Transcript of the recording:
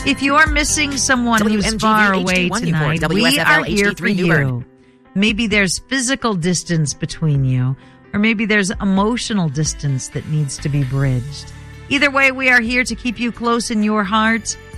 If you're missing someone who's far away tonight, we are here for you. Maybe there's physical distance between you, or maybe there's emotional distance that needs to be bridged. Either way, we are here to keep you close in your heart